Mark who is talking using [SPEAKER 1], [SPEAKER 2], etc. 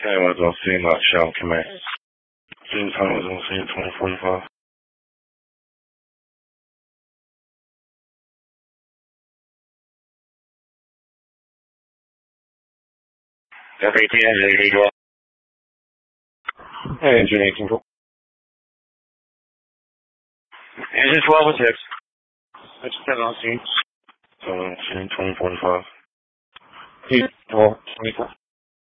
[SPEAKER 1] Hey, was on scene like Shell Command. Scene time was on scene 2045. FATN, here you go. Hey, Engineer Control. Engine 12 with 6. I just got on scene. Scene 2045. Heat 12, 24.